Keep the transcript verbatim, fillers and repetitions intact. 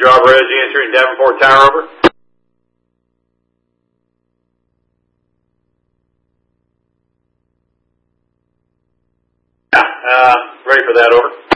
Job Reg answering Davenport Tower, over. Yeah, uh, ready for that, over.